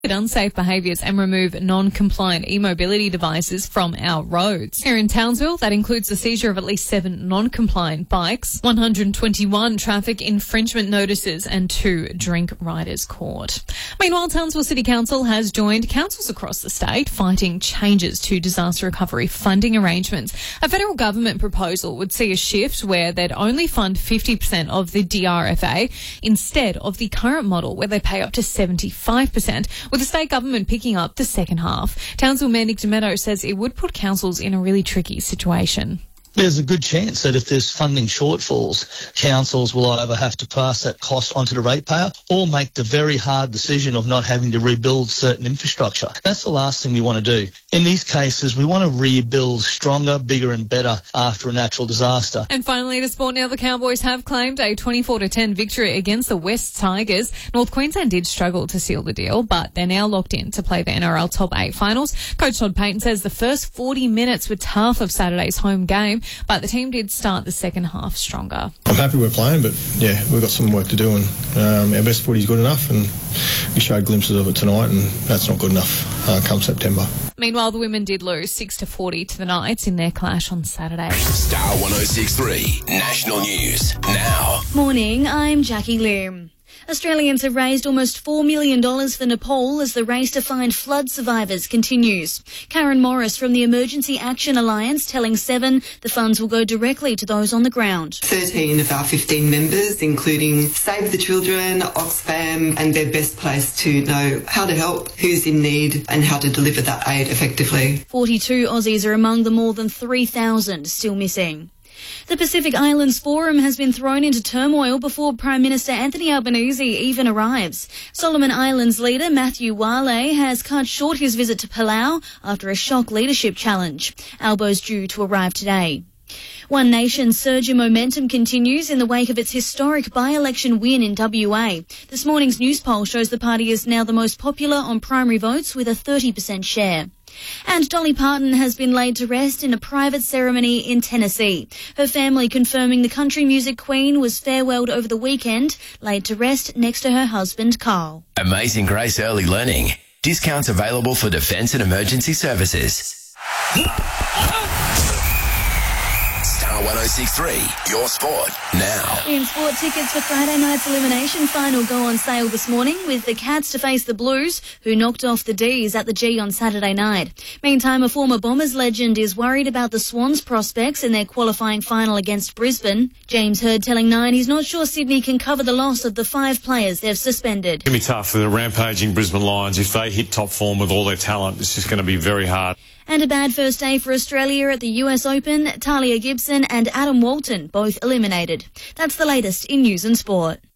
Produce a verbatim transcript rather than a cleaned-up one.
unsafe behaviours and remove non-compliant e-mobility devices from our roads. Here in Townsville, that includes the seizure of at least seven non-compliant bikes, one hundred twenty-one traffic infringement notices and two drink riders caught. Meanwhile, Townsville City Council has joined councils across the state fighting changes to disaster recovery funding arrangements. A federal government proposal would see a shift where they'd only fund fifty percent of the D R F A instead of the current model where they pay up to seventy-five percent, with the state government picking up the second half. Townsville Mayor Nick Demetto says it would put councils in a really tricky situation. There's a good chance that if there's funding shortfalls, councils will either have to pass that cost onto the ratepayer or make the very hard decision of not having to rebuild certain infrastructure. That's the last thing we want to do. In these cases, we want to rebuild stronger, bigger and better after a natural disaster. And finally, to sport now, the Cowboys have claimed a twenty-four to ten victory against the West Tigers. North Queensland did struggle to seal the deal, but they're now locked in to play the N R L Top eight finals. Coach Todd Payton says the first forty minutes were tough of Saturday's home game, but the team did start the second half stronger. I'm happy we're playing, but yeah, we've got some work to do, and um, our best footy's good enough, and we showed glimpses of it tonight, and that's not good enough uh, come September. Meanwhile, the women did lose six to forty to the Knights in their clash on Saturday. Star one oh six point three National News now. Morning, I'm Jackie Lim. Australians have raised almost four million dollars for Nepal as the race to find flood survivors continues. Karen Morris from the Emergency Action Alliance telling Seven the funds will go directly to those on the ground. thirteen of our fifteen members, including Save the Children, Oxfam, and they're best placed to know how to help, who's in need, and how to deliver that aid effectively. forty-two Aussies are among the more than three thousand still missing. The Pacific Islands Forum has been thrown into turmoil before Prime Minister Anthony Albanese even arrives. Solomon Islands leader Matthew Wale has cut short his visit to Palau after a shock leadership challenge. Albo's due to arrive today. One Nation's surge in momentum continues in the wake of its historic by-election win in W A. This morning's news poll shows the party is now the most popular on primary votes with a thirty percent share. And Dolly Parton has been laid to rest in a private ceremony in Tennessee. Her family confirming the country music queen was farewelled over the weekend, laid to rest next to her husband, Carl. Amazing Grace Early Learning. Discounts available for defence and emergency services. Star one oh six point three, your sport now. In sport, tickets for Friday night's elimination final go on sale this morning with the Cats to face the Blues, who knocked off the D's at the G on Saturday night. Meantime, a former Bombers legend is worried about the Swans' prospects in their qualifying final against Brisbane. James Hird telling Nine he's not sure Sydney can cover the loss of the five players they've suspended. It's going to be tough for the rampaging Brisbane Lions. If they hit top form with all their talent, it's just going to be very hard. And a bad first day for Australia at the U S Open. Talia Gibson and Adam Walton both eliminated. That's the latest in news and sport.